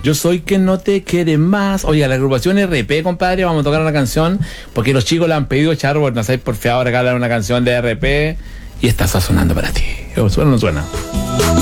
Yo soy quien no te quiere más. Oye, la agrupación RP, compadre, vamos a tocar una canción porque los chicos la han pedido, Charo, no sé, por favor, regalar una canción de RP y está sonando para ti. ¿Suena o no suena?